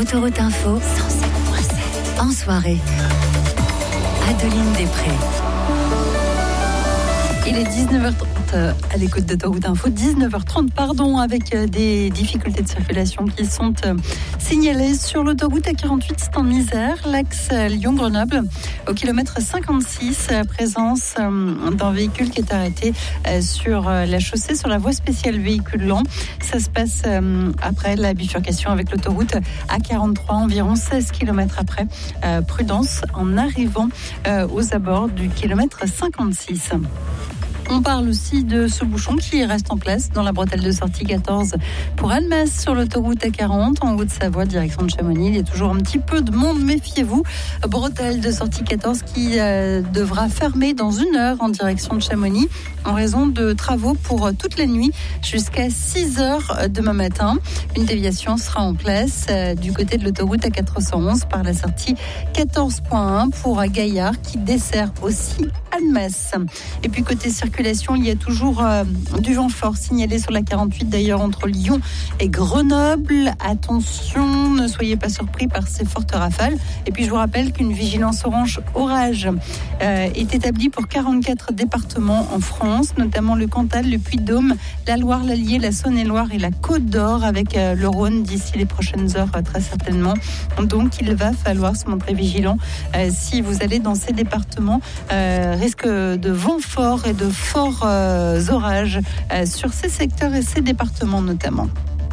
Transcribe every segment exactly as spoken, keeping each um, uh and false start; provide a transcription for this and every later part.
Autoroute Info, cent sept virgule sept. En soirée, Adeline Després. Il est dix-neuf heures trente à l'écoute d'Autoroute Info, dix-neuf heures trente pardon, avec des difficultés de circulation qui sont signalées sur l'autoroute A quarante-huit, c'est en misère, l'axe Lyon-Grenoble, au kilomètre cinquante-six, présence d'un véhicule qui est arrêté sur la chaussée, sur la voie spéciale véhicule lent. Ça se passe après la bifurcation avec l'autoroute A quarante-trois, environ seize kilomètres après. Prudence en arrivant aux abords du kilomètre cinquante-six. On parle aussi de ce bouchon qui reste en place dans la bretelle de sortie quatorze pour Annemasse sur l'autoroute A quarante en Haute-Savoie, direction de Chamonix. Il y a toujours un petit peu de monde, méfiez-vous. Bretelle de sortie quatorze qui euh, devra fermer dans une heure en direction de Chamonix en raison de travaux pour toute la nuit jusqu'à six heures demain matin. Une déviation sera en place euh, du côté de l'autoroute A quatre cent onze par la sortie quatorze point un pour Gaillard qui dessert aussi Annemasse. Et puis côté circulation, il y a toujours euh, du vent fort signalé sur la quarante-huit d'ailleurs entre Lyon et Grenoble. Attention, ne soyez pas surpris par ces fortes rafales. Et puis je vous rappelle qu'une vigilance orange orage euh, est établie pour quarante-quatre départements en France, notamment le Cantal, le Puy-de-Dôme, la Loire, l'Allier, la Saône-et-Loire et la Côte d'Or, avec euh, le Rhône d'ici les prochaines heures euh, très certainement. Donc il va falloir se montrer vigilant euh, si vous allez dans ces départements. Euh, risque de vent fort et de forts euh, orages euh, sur ces secteurs et ces départements notamment.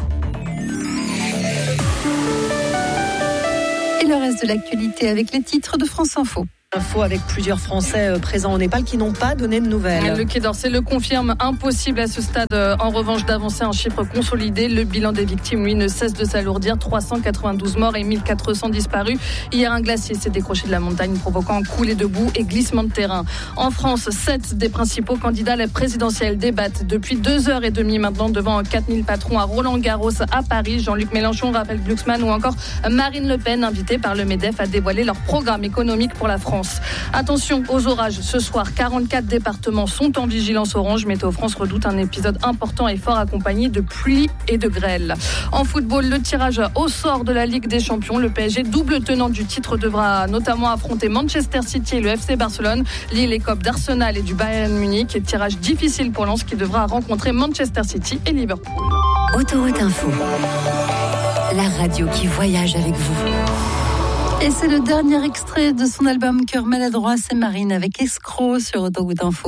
Et le reste de l'actualité avec les titres de France Info. Info avec plusieurs Français présents au Népal qui n'ont pas donné de nouvelles. Le Quai d'Orsay le confirme, impossible à ce stade en revanche d'avancer un chiffre consolidé. Le bilan des victimes, lui, ne cesse de s'alourdir. trois cent quatre-vingt-douze morts et mille quatre cents disparus. Hier, un glacier s'est décroché de la montagne, provoquant coulées de boue et glissement de terrain. En France, sept des principaux candidats à la présidentielle débattent depuis deux heures et demie maintenant devant quatre mille patrons à Roland-Garros à Paris. Jean-Luc Mélenchon, Raphaël Glucksmann ou encore Marine Le Pen, invités par le MEDEF à dévoiler leur programme économique pour la France. Attention aux orages ce soir, quarante-quatre départements sont en vigilance orange. Météo France redoute un épisode important et fort accompagné de pluie et de grêle. En football, le tirage au sort de la Ligue des Champions. Le P S G, double tenant du titre, devra notamment affronter Manchester City et le F C Barcelone. Lille écope d'Arsenal et du Bayern Munich. Et tirage difficile pour Lens qui devra rencontrer Manchester City et Liverpool. Autoroute Info, la radio qui voyage avec vous. Et c'est le dernier extrait de son album Cœur maladroit, c'est Marine avec Escroc sur Autoroute Info.